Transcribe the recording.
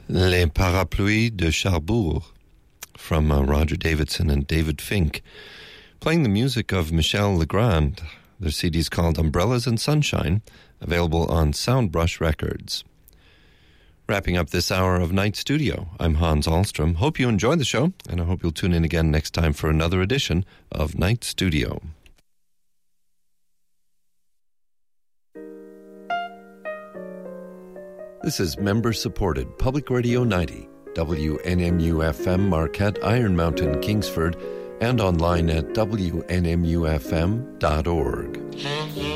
Les Parapluies de Cherbourg from Roger Davidson and David Fink, playing the music of Michel Legrand. Their CD is called Umbrellas and Sunshine, available on Soundbrush Records. Wrapping up this hour of Night Studio, I'm Hans Ahlstrom. Hope you enjoyed the show, and I hope you'll tune in again next time for another edition of Night Studio. This is member-supported Public Radio 90, WNMU-FM Marquette, Iron Mountain, Kingsford, and online at WNMUFM.org.